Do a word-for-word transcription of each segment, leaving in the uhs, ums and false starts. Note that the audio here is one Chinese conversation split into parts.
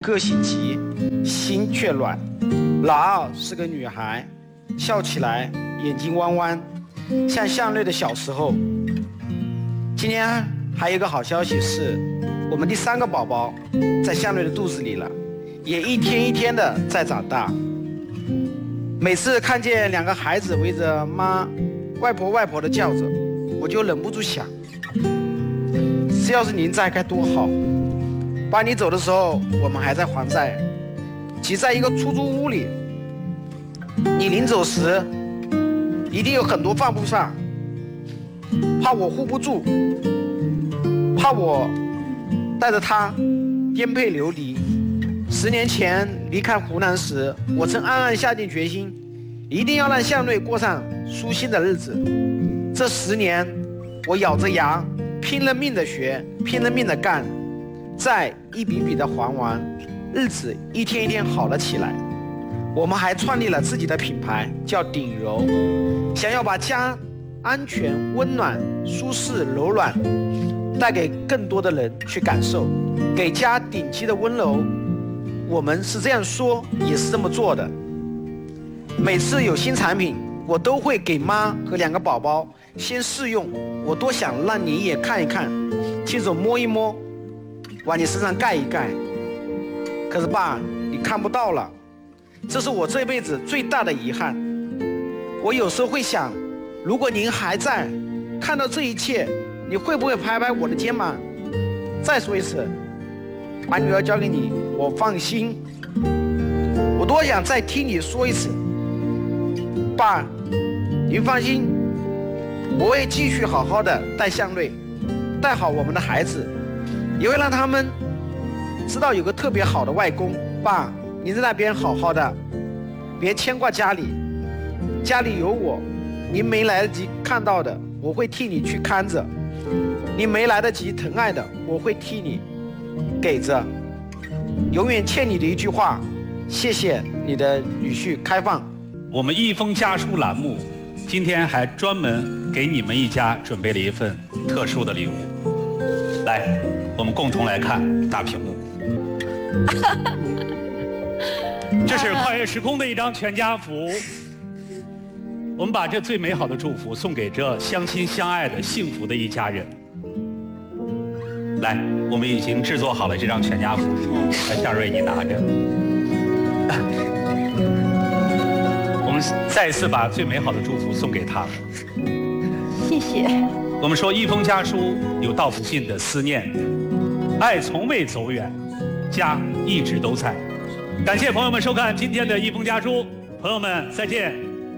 个性急，心却软。老二是个女孩，笑起来眼睛弯弯，像向瑞的小时候。今天还有一个好消息是，我们第三个宝宝在向瑞的肚子里了，也一天一天的在长大。每次看见两个孩子围着妈、外婆、外婆的叫着，我就忍不住想，只要是您在该多好。爸，你走的时候我们还在还债，挤在一个出租屋里，你临走时一定有很多放不下，怕我护不住，怕我带着他颠沛流离。十年前离开湖南时，我曾暗暗下定决心，一定要让向瑞过上舒心的日子。这十年，我咬着牙，拼了命的学，拼了命的干，债一笔笔的还完，日子一天一天好了起来。我们还创立了自己的品牌，叫顶柔，想要把家安全、温暖、舒适、柔软带给更多的人去感受，给家顶级的温柔。我们是这样说，也是这么做的。每次有新产品，我都会给妈和两个宝宝先试用，我多想让你也看一看，亲手摸一摸，往你身上盖一盖。可是爸，你看不到了，这是我这辈子最大的遗憾。我有时候会想，如果您还在，看到这一切，你会不会拍拍我的肩膀，再说一次，把女儿交给你，我放心。我多想再听你说一次，爸，您放心，我会继续好好的带向瑞，带好我们的孩子，也会让他们知道有个特别好的外公。爸，您在那边好好的，别牵挂家里，家里有我，您没来得及看到的，我会替你去看着；您没来得及疼爱的，我会替你给着。永远欠你的一句话，谢谢你的女婿开放。 我们一封家书栏目今天还专门给你们一家准备了一份特殊的礼物，来，我们共同来看大屏幕。这是跨越时空的一张全家福，我们把这最美好的祝福送给这相亲相爱的幸福的一家人。来，我们已经制作好了这张全家福，来，向瑞你拿着。我们再次把最美好的祝福送给他。 谢谢。 我们说一封家书有道不尽的思念，爱从未走远，家一直都在。感谢朋友们收看今天的一封家书，朋友们再见。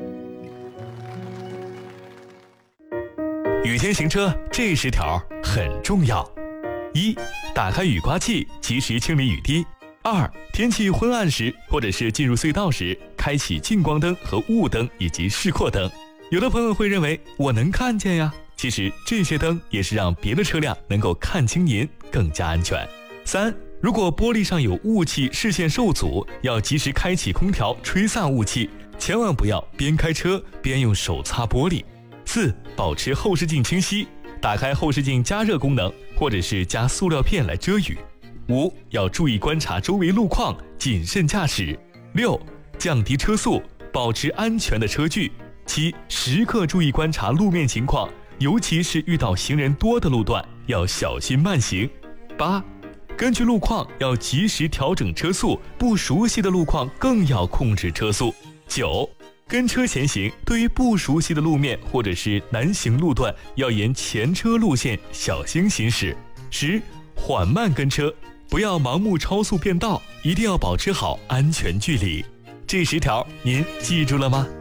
雨天行车这十条很重要：一、打开雨刮器，及时清理雨滴；二、天气昏暗时或者是进入隧道时，开启近光灯和雾灯以及示廓灯。有的朋友会认为我能看见呀，其实这些灯也是让别的车辆能够看清您，更加安全。三、如果玻璃上有雾气，视线受阻，要及时开启空调吹散雾气，千万不要边开车边用手擦玻璃。四、保持后视镜清晰，打开后视镜加热功能，或者是加塑料片来遮雨。五、要注意观察周围路况，谨慎驾驶。六、降低车速，保持安全的车距。七、时刻注意观察路面情况，尤其是遇到行人多的路段，要小心慢行。八、根据路况要及时调整车速，不熟悉的路况更要控制车速。九、跟车前行，对于不熟悉的路面或者是难行路段，要沿前车路线小心行驶。十、缓慢跟车，不要盲目超速变道，一定要保持好安全距离。这十条您记住了吗？